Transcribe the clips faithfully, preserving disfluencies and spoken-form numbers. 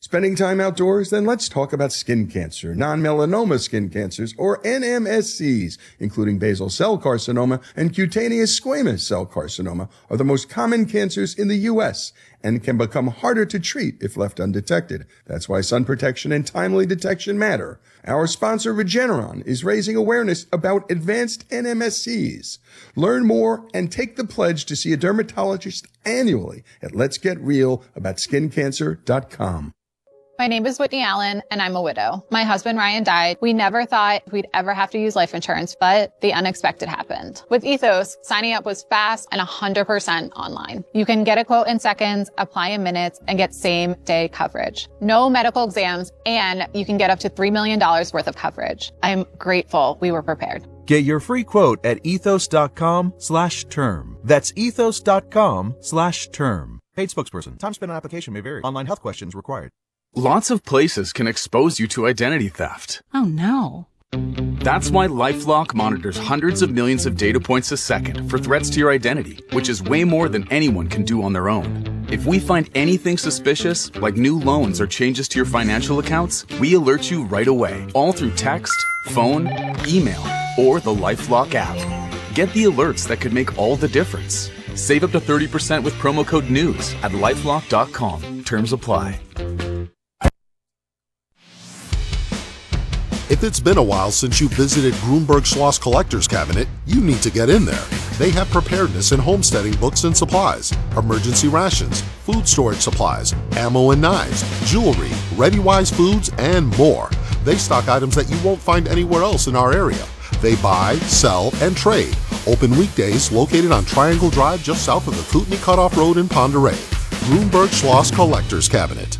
Spending time outdoors? Then let's talk about skin cancer, non-melanoma skin cancers, or N M S Cs, including basal cell carcinoma and cutaneous squamous cell carcinoma, are the most common cancers in the U S and can become harder to treat if left undetected. That's why sun protection and timely detection matter. Our sponsor, Regeneron, is raising awareness about advanced N M S Cs. Learn more and take the pledge to see a dermatologist annually at lets get real about skin cancer dot com. My name is Whitney Allen, and I'm a widow. My husband, Ryan, died. We never thought we'd ever have to use life insurance, but the unexpected happened. With Ethos, signing up was fast and one hundred percent online. You can get a quote in seconds, apply in minutes, and get same-day coverage. No medical exams, and you can get up to three million dollars worth of coverage. I'm grateful we were prepared. Get your free quote at ethos.com slash term. That's ethos.com slash term. Paid spokesperson. Time spent on application may vary. Online health questions required. Lots of places can expose you to identity theft. Oh no. That's why LifeLock monitors hundreds of millions of data points a second for threats to your identity, which is way more than anyone can do on their own. If we find anything suspicious, like new loans or changes to your financial accounts, we alert you right away, all through text, phone, email, or the LifeLock app. Get the alerts that could make all the difference. Save up to thirty percent with promo code NEWS at lifelock dot com. Terms apply. If it's been a while since you visited Grunberg Schloss Collector's Cabinet, you need to get in there. They have preparedness and homesteading books and supplies, emergency rations, food storage supplies, ammo and knives, jewelry, ReadyWise foods, and more. They stock items that you won't find anywhere else in our area. They buy, sell, and trade. Open weekdays, located on Triangle Drive just south of the Kootenai Cutoff Road in Ponderay. Grunberg Schloss Collector's Cabinet.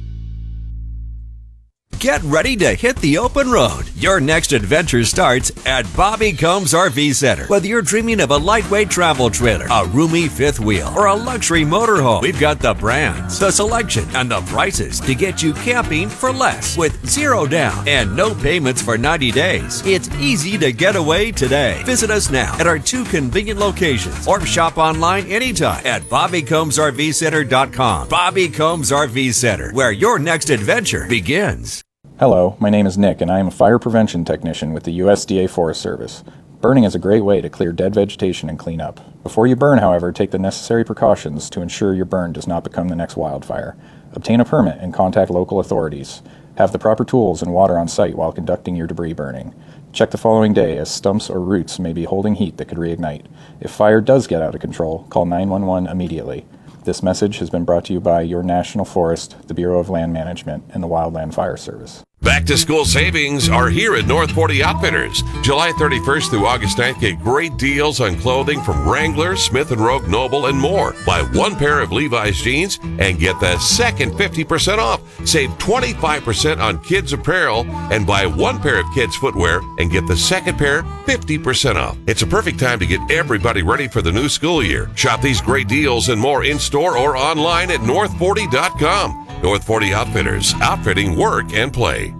Get ready to hit the open road. Your next adventure starts at Bobby Combs R V Center. Whether you're dreaming of a lightweight travel trailer, a roomy fifth wheel, or a luxury motorhome, we've got the brands, the selection, and the prices to get you camping for less with zero down and no payments for ninety days. It's easy to get away today. Visit us now at our two convenient locations or shop online anytime at bobby combs r v center dot com. Bobby Combs R V Center, where your next adventure begins. Hello, my name is Nick, and I am a fire prevention technician with the U S D A Forest Service. Burning is a great way to clear dead vegetation and clean up. Before you burn, however, take the necessary precautions to ensure your burn does not become the next wildfire. Obtain a permit and contact local authorities. Have the proper tools and water on site while conducting your debris burning. Check the following day, as stumps or roots may be holding heat that could reignite. If fire does get out of control, call nine one one immediately. This message has been brought to you by your National Forest, the Bureau of Land Management, and the Wildland Fire Service. Back to school savings are here at North Forty Outfitters. July thirty-first through August ninth, get great deals on clothing from Wrangler, Smith and Rogue, Noble, and more. Buy one pair of Levi's jeans and get the second fifty percent off. Save twenty-five percent on kids apparel and buy one pair of kids footwear and get the second pair fifty percent off. It's a perfect time to get everybody ready for the new school year. Shop these great deals and more in-store or online at north forty dot com. North Forty Outfitters, outfitting work and play.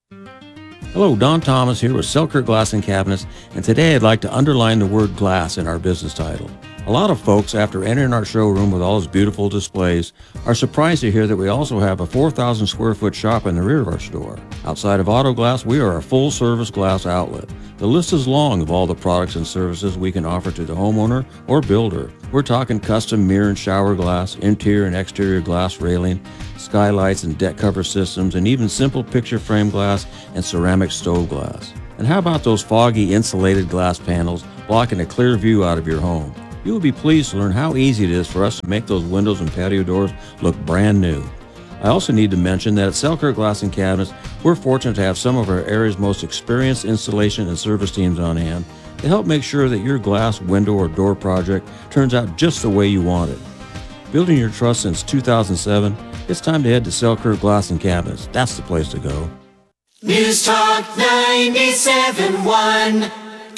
Hello, Don Thomas here with Selkirk Glass and Cabinets, and today I'd like to underline the word glass in our business title. A lot of folks, after entering our showroom with all its beautiful displays, are surprised to hear that we also have a four thousand square foot shop in the rear of our store. Outside of auto glass, we are a full-service glass outlet. The list is long of all the products and services we can offer to the homeowner or builder. We're talking custom mirror and shower glass, interior and exterior glass railing, skylights and deck cover systems, and even simple picture frame glass and ceramic stove glass. And how about those foggy insulated glass panels blocking a clear view out of your home? You will be pleased to learn how easy it is for us to make those windows and patio doors look brand new. I also need to mention that at Selkirk Glass and Cabinets, we're fortunate to have some of our area's most experienced installation and service teams on hand to help make sure that your glass, window, or door project turns out just the way you want it. Building your trust since two thousand seven, it's time to head to Selkirk Glass and Cabinets. That's the place to go. News Talk ninety-seven point one,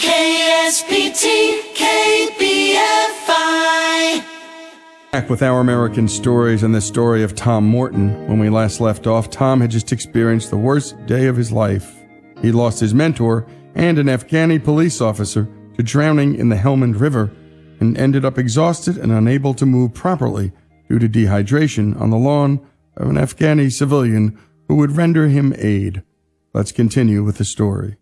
K S P T, K B F I. Back with Our American Stories and the story of Tom Morton. When we last left off, Tom had just experienced the worst day of his life. He lost his mentor and an Afghani police officer to drowning in the Helmand River and ended up exhausted and unable to move properly due to dehydration on the lawn of an Afghani civilian who would render him aid. Let's continue with the story.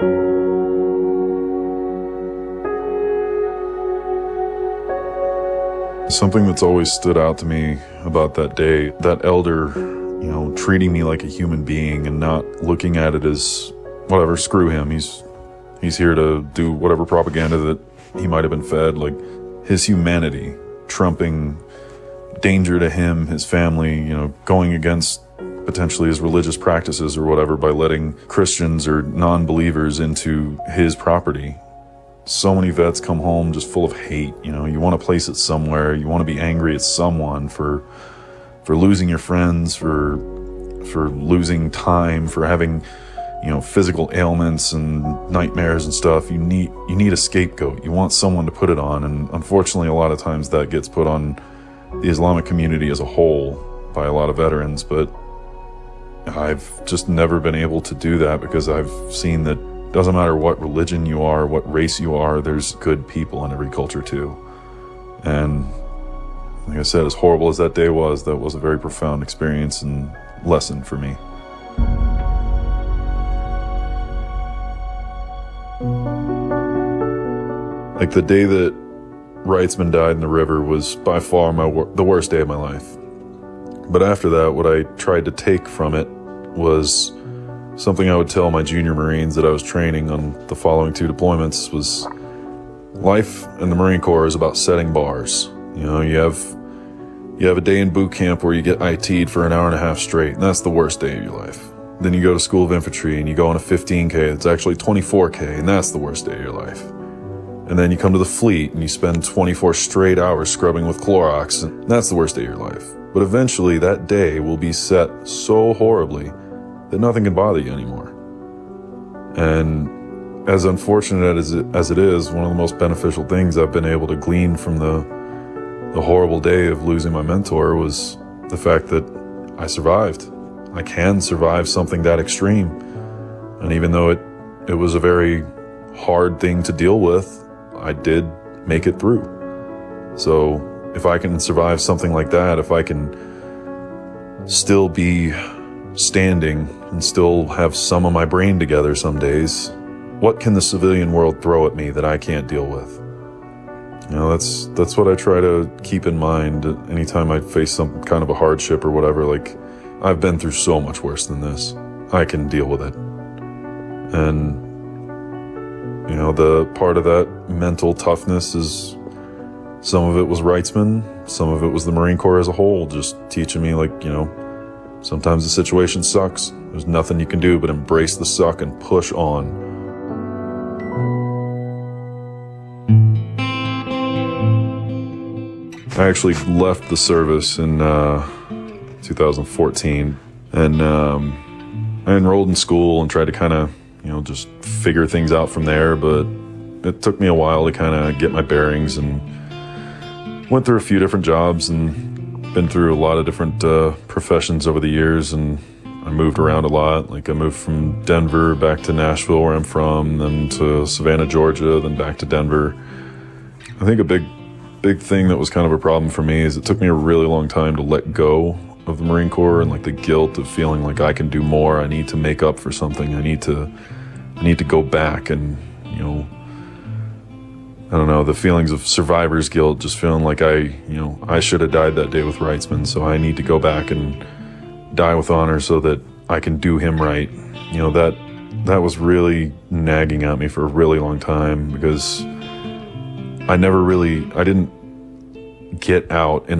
Something that's always stood out to me about that day, that elder, you know, treating me like a human being and not looking at it as, whatever, screw him. He's he's here to do whatever propaganda that he might have been fed. Like, his humanity trumping danger to him, his family, you know, going against potentially his religious practices or whatever by letting Christians or non-believers into his property. So many vets come home just full of hate. You know, you want to place it somewhere. You want to be angry at someone for for losing your friends, for for losing time, for having, you know, physical ailments and nightmares and stuff. You need you need a scapegoat. You want someone to put it on, and unfortunately, a lot of times that gets put on the Islamic community as a whole by a lot of veterans. But I've just never been able to do that because I've seen that it doesn't matter what religion you are, what race you are, there's good people in every culture too. And like I said, as horrible as that day was, that was a very profound experience and lesson for me. Like, the day that Wrightsman died in the river was by far my wor- the worst day of my life. But after that, what I tried to take from it was something I would tell my junior Marines that I was training on the following two deployments was life in the Marine Corps is about setting bars. You know, you have you have a day in boot camp where you get I T'd for an hour and a half straight, and that's the worst day of your life. Then you go to School of Infantry and you go on a fifteen K, it's actually twenty-four K, and that's the worst day of your life. And then you come to the fleet and you spend twenty-four straight hours scrubbing with Clorox, and that's the worst day of your life. But eventually that day will be set so horribly that nothing can bother you anymore. And as unfortunate as it, as it is, one of the most beneficial things I've been able to glean from the the horrible day of losing my mentor was the fact that I survived. I can survive something that extreme. And even though it, it was a very hard thing to deal with, I did make it through. So if I can survive something like that, if I can still be standing and still have some of my brain together some days, what can the civilian world throw at me that I can't deal with? You know, that's that's what I try to keep in mind anytime I face some kind of a hardship or whatever. Like, I've been through so much worse than this. I can deal with it. And, you know, the part of that mental toughness is, some of it was Wrightsman, some of it was the Marine Corps as a whole, just teaching me, like, you know, sometimes the situation sucks. There's nothing you can do but embrace the suck and push on. I actually left the service in uh, two thousand fourteen, and um, I enrolled in school and tried to kind of, you know, just figure things out from there, but it took me a while to kind of get my bearings, and went through a few different jobs and been through a lot of different uh, professions over the years, and I moved around a lot. Like, I moved from Denver back to Nashville, where I'm from, then to Savannah, Georgia, then back to Denver. I think a big big thing that was kind of a problem for me is it took me a really long time to let go of the Marine Corps and like the guilt of feeling like I can do more. I need to make up for something. I need to, I need to go back and, you know, I don't know, the feelings of survivor's guilt, just feeling like I, you know, I should have died that day with Wrightsman, so I need to go back and die with honor so that I can do him right. You know, that, that was really nagging at me for a really long time because I never really, I didn't get out in